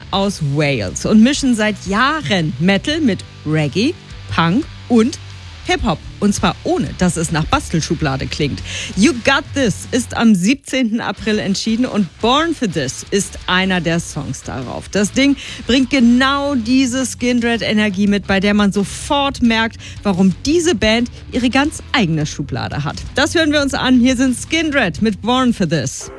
aus Wales und mischen seit Jahren Metal mit Reggae, Punk und Hip-Hop. Und zwar ohne, dass es nach Bastelschublade klingt. You Got This ist am 17. April entschieden und Born for This ist einer der Songs darauf. Das Ding bringt genau diese Skindred-Energie mit, bei der man sofort merkt, warum diese Band ihre ganz eigene Schublade hat. Das hören wir uns an. Hier sind Skindred mit Born for This.